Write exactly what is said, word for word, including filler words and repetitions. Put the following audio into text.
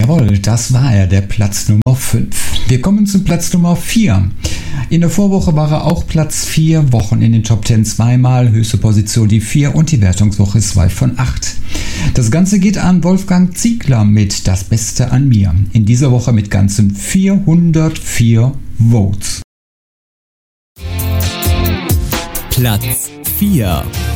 Jawohl, das war er, der Platz Nummer fünf. Wir kommen zum Platz Nummer vier. In der Vorwoche war er auch Platz vier, Wochen in den Top zehn zweimal, höchste Position die vier und die Wertungswoche zwei von acht. Das Ganze geht an Wolfgang Ziegler mit Das Beste an mir. In dieser Woche mit ganzen vierhundertvier Votes. Platz vier.